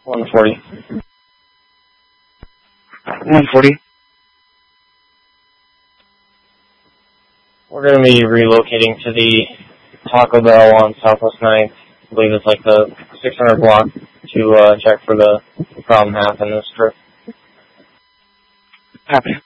140. 140. We're going to be relocating to the Taco Bell on Southwest 9th. I believe it's like the 600 block to check for the problem happened this trip. Copy.